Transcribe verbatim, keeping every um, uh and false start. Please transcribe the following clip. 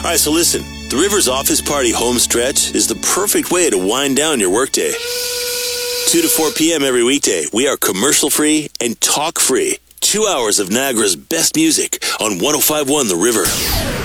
right, so listen. The Rivers Office Party home stretch is the perfect way to wind down your workday. two to four p.m. every weekday, we are commercial-free and talk-free. Two hours of Niagara's best music on one oh five point one The River.